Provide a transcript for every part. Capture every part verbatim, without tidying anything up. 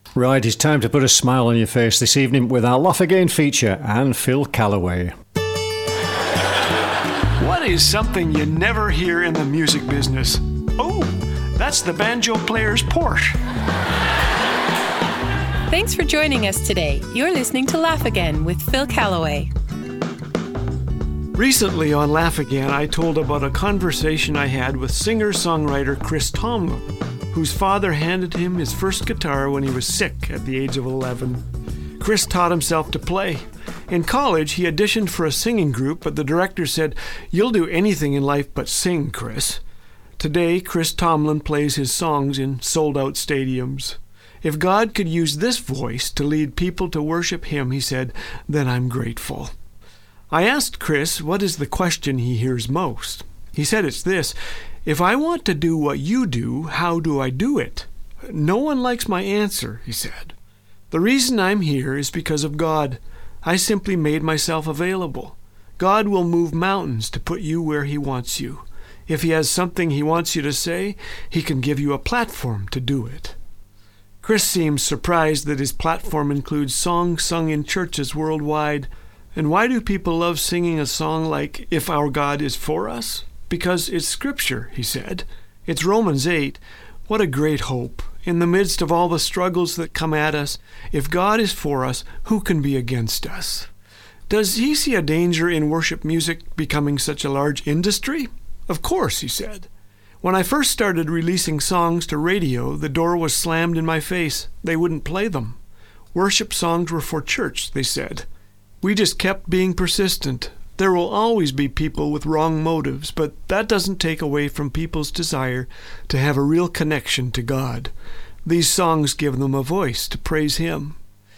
Right, it's time to put a smile on your face this evening with our Laugh Again feature and Phil Callaway. What is something you never hear in the music business? Oh, that's the banjo player's Porsche. Thanks for joining us today. You're listening to Laugh Again with Phil Callaway. Recently on Laugh Again, I told about a conversation I had with singer-songwriter Chris Tomlin, whose father handed him his first guitar when he was sick at the age of eleven. Chris taught himself to play. In college, he auditioned for a singing group, but the director said, "You'll do anything in life but sing, Chris." Today, Chris Tomlin plays his songs in sold-out stadiums. If God could use this voice to lead people to worship Him, he said, then I'm grateful. I asked Chris what is the question he hears most. He said it's this: if I want to do what you do, how do I do it? No one likes my answer, he said. The reason I'm here is because of God. I simply made myself available. God will move mountains to put you where He wants you. If He has something He wants you to say, He can give you a platform to do it. Chris seems surprised that his platform includes songs sung in churches worldwide. And why do people love singing a song like "If Our God Is For Us"? Because it's Scripture, he said. It's Romans eight. What a great hope. In the midst of all the struggles that come at us, if God is for us, who can be against us? Does he see a danger in worship music becoming such a large industry? Of course, he said. When I first started releasing songs to radio, the door was slammed in my face. They wouldn't play them. Worship songs were for church, they said. We just kept being persistent. There will always be people with wrong motives, but that doesn't take away from people's desire to have a real connection to God. These songs give them a voice to praise Him.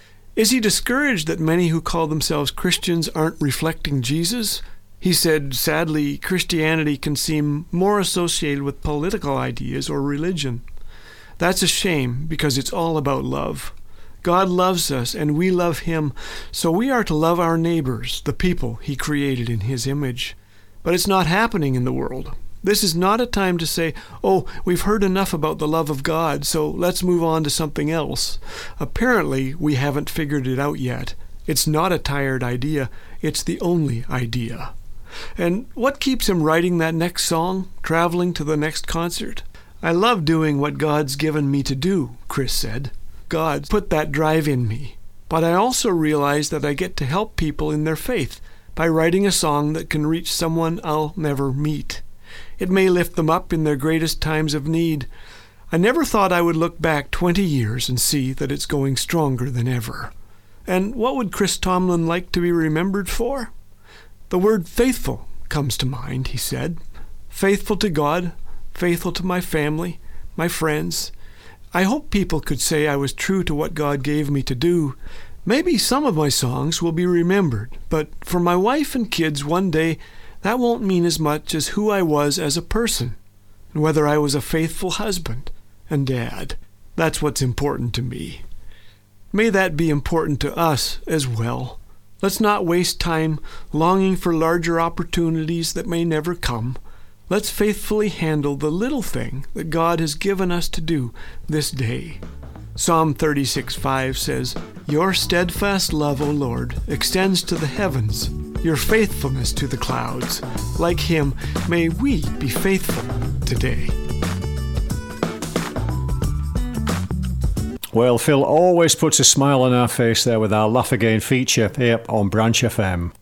Is he discouraged that many who call themselves Christians aren't reflecting Jesus? He said, sadly, Christianity can seem more associated with political ideas or religion. That's a shame, because it's all about love. God loves us, and we love Him, so we are to love our neighbors, the people He created in His image. But it's not happening in the world. This is not a time to say, oh, we've heard enough about the love of God, so let's move on to something else. Apparently, we haven't figured it out yet. It's not a tired idea. It's the only idea. And what keeps him writing that next song, traveling to the next concert? I love doing what God's given me to do, Chris said. God put that drive in me. But I also realize that I get to help people in their faith by writing a song that can reach someone I'll never meet. It may lift them up in their greatest times of need. I never thought I would look back twenty years and see that it's going stronger than ever. And what would Chris Tomlin like to be remembered for? The word faithful comes to mind, he said. Faithful to God, faithful to my family, my friends. I hope people could say I was true to what God gave me to do. Maybe some of my songs will be remembered, but for my wife and kids one day, that won't mean as much as who I was as a person, and whether I was a faithful husband and dad. That's what's important to me. May that be important to us as well. Let's not waste time longing for larger opportunities that may never come. Let's faithfully handle the little thing that God has given us to do this day. Psalm thirty-six five says, Your steadfast love, O Lord, extends to the heavens, your faithfulness to the clouds. Like Him, may we be faithful today. Well, Phil always puts a smile on our face there with our Laugh Again feature here on Branch F M.